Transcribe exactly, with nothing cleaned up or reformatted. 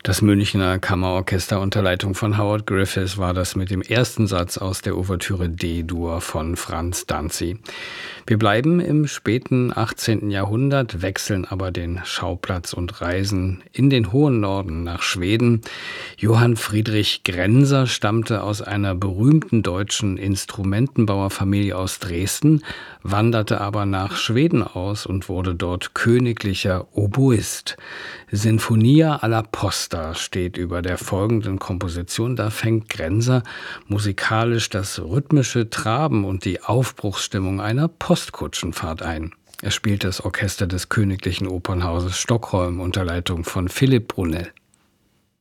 Das Münchner Kammerorchester unter Leitung von Howard Griffiths war das mit dem ersten Satz aus der Ouvertüre D-Dur von Franz Danzi. Wir bleiben im späten achtzehnten Jahrhundert, wechseln aber den Schauplatz und reisen in den hohen Norden nach Schweden. Johann Friedrich Grenser stammte aus einer berühmten deutschen Instrumentenbauerfamilie aus Dresden, wanderte aber nach Schweden aus und wurde dort königlicher Oboist. Sinfonia alla Posta steht über der folgenden Komposition. Da fängt Grenser musikalisch das rhythmische Traben und die Aufbruchsstimmung einer Postkutschenfahrt ein. Er spielt das Orchester des Königlichen Opernhauses Stockholm unter Leitung von Philipp Brunel.